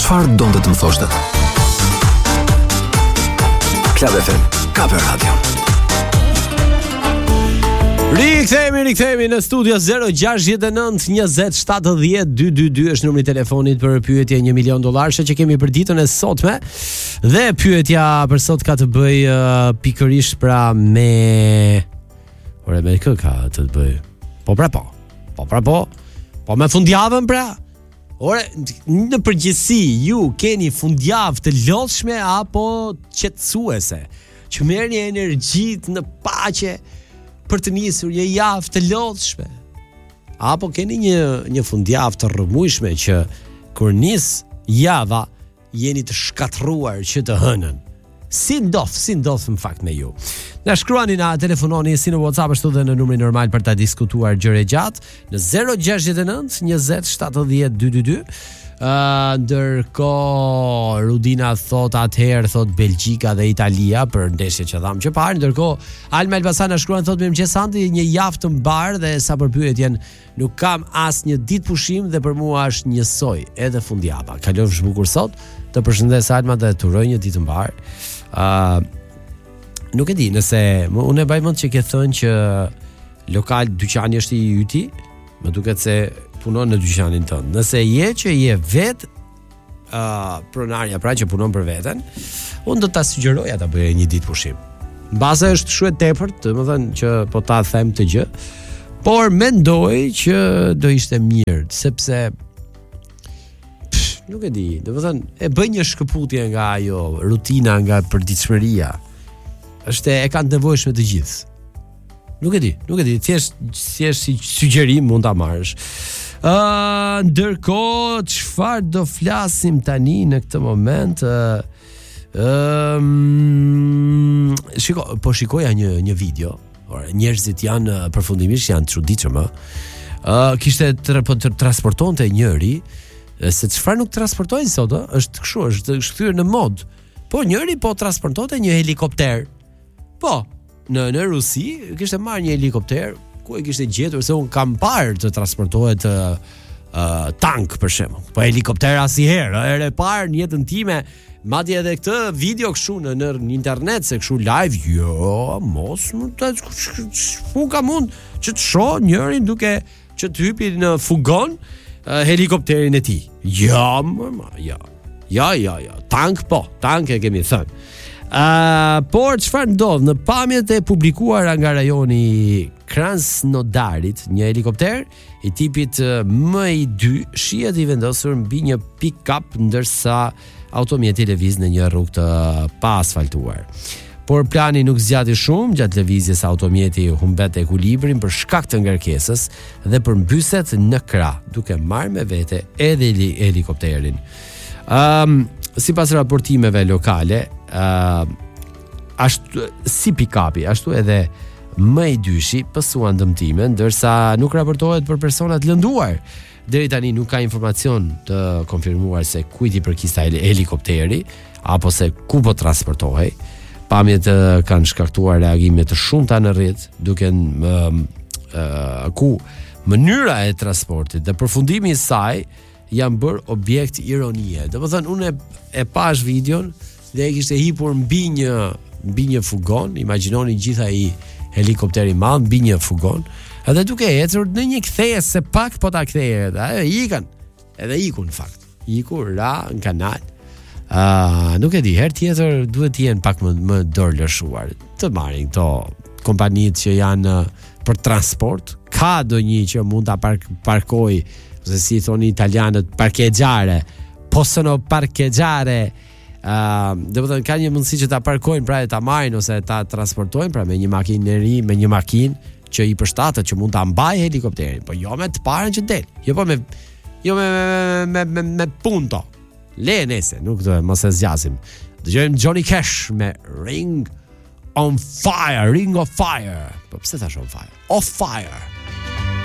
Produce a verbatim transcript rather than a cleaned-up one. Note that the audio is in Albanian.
çfarë donte të më thoshte? Club F M, ka për radio. Rikthehemi, rikthehemi në studio zero gjasht e nëntë njëzet shtatëdhjetë dyqindëdouëdhjetë është numri i telefonit për pyetje një milion dollarësh që kemi për ditën e sotme. Dhe pyetja për sot ka të bëj uh, pikërisht pra me Ore me kë ka të bëj? Po pra po. Po pra po. Po me fundjavën pra. Ore në përgjithësi ju keni fundjavë të lodhshme apo qetësuese, që merrni energjitë në paqe për të nisur një javë të lodhshme, apo keni një një fundjavë të rrëmujshme që kur nis java jeni të shkatruar që të hënën. Si ndoth, si ndoth në fakt me ju. Na shkruani, na telefononi si në WhatsApp ashtu dhe në numrin normal për ta diskutuar gjëre gjatë në zero gjasht e nëntë njëzet shtatëdhjetë dyqindëdouëdhjetë. Uh, ndërkohë Rudina thot atëherë thot Belgjika dhe Italia për ndeshjet që dham që parë. Ndërkohë Alma Elbasan na shkruan thot mirëmëngjes Santi, një javë të mbarë dhe sa për pyetjen nuk kam as një ditë pushim dhe për mua është njësoj edhe fundjava. Kalofsh bukur sot. Të përshëndes Alma dhe të uroj një ditë të mbarë. Uh, nuk e di nëse unë e baj mend që ke thënë që lokal dyqani është i yti, më duket se punon në dyqanin tënd. Nëse je që je vet uh, pronarja pra që punon për veten, unë do ta sugjeroja ta bëje një ditë pushim. Mbase është shumë e tepërt, domethënë që po ta them të gjë, por mendoj që do ishte mirë, sepse pff, nuk e di, domethënë e bëj një shkëputje nga ajo rutina, nga përditshmëria. Është e kanë nevojshme të gjithë. Nuk e di, nuk e di, thjesht thjesht si sugjerim mund ta marrësh. Ë, uh, ndërkohë çfarë do flasim tani në këtë moment? Ë, uh, um, shiko, po shikoja një një video. Ora, njerëzit janë përfundimisht janë çuditshëm, ë. Uh, kishte tra, po transportonte njëri, se çfarë nuk transportojnë sot, ë, është kështu, është kthyer në mod. Po njëri po transportonte një helikopter. Po Në, në Rusi kishte marrë një helikopter ku e kishte gjetur, se un kam parë të transportohet uh, uh, tank për shembull. Po helikopter asnjëherë, herë e parë në jetën time, madje edhe këtë video kështu në, në internet se kështu live, jo, mos më të ku ka mund që të shoh njërin duke që të hypi në fugon uh, helikopterin e tij. Ja, më, ja. Ja, ja, ja. Tank po, tank e kemi thënë. Uh, por çfarë ndodh në pamjet e publikuara nga rajoni Krasnodarit, një helikopter i tipit M I dy shihet i vendosur mbi një pick-up ndërsa automjeti lëviz në një rrugë të pa asfaltuar. Por plani nuk zgjati shumë, gjatë lëvizjes automjeti humbet ekuilibrin për shkak të ngarkesës dhe përmbyset në krah, duke marrë me vete edhe helikopterin. Um, sipas raportimeve lokale, Uh, ashtu si pick-upi, ashtu edhe M I dy-shi pësuan dëmtime, ndërsa nuk raportohet për persona të lënduar. Deri tani nuk ka informacion të konfirmuar se kujt i përkista helikopteri apo se ku po transportohej. Pamjet uh, kanë shkaktuar reagime të shumta në rrjet, duke uh, uh, ku mënyra e transportit dhe përfundimi i saj janë bërë objekt ironie. Domethënë unë e, e pash videon dhe e kishte hipur mbi një mbi një fugon, imagjinoni gjitha i helikopteri madh mbi një fugon, edhe duke ecur në një kthejës se pak po ta kthejë, edhe ikën, edhe iku në fakt, iku ra në kanal. Uh, nuk e di, herë tjetër duhet të jenë pak më, më dorë lëshuar, të marrin këto kompanitë që janë për transport, ka do një që mund ta park, parkoj, ose si thoni italianët, parcheggiare, possono parcheggiare. Uh, dhe përthën ka një mundësi që ta parkojnë pra e ta marrin ose ta transportojnë pra me një makinë e ri, me një makinë që i përshtatet që mund ta mbajë helikopterin, po jo me të parën që del, jo po me jo me me me, me punto. Le nese, nuk do mos e zgjasim. Dëgjojmë Johnny Cash me Ring on Fire, Ring of Fire. Po pse thash on fire? Of Fire.